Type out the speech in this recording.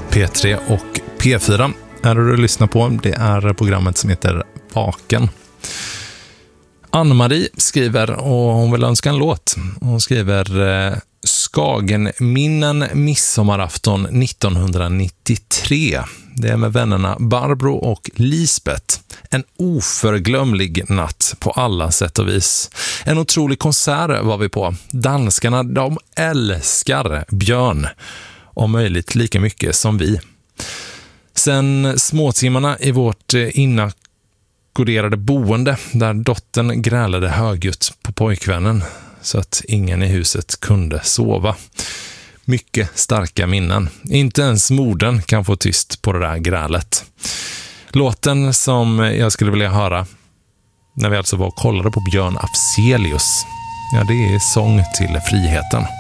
P3 och P4 är det du lyssnar på. Det är programmet som heter Vaken. Ann-Marie skriver, och hon vill önska en låt. Hon skriver Skagenminnen midsommarafton 1993. Det är med vännerna Barbro och Lisbeth. En oförglömlig natt på alla sätt och vis. En otrolig konsert var vi på. Danskarna, de älskar Björn. Om möjligt lika mycket som vi. Sen småtimmarna i vårt inackorderade boende där dottern grälade högljutt på pojkvännen så att ingen i huset kunde sova. Mycket starka minnen. Inte ens modern kan få tyst på det där grälet. Låten som jag skulle vilja höra när vi alltså var och kollade på Björn Afzelius, ja, det är Sång till friheten.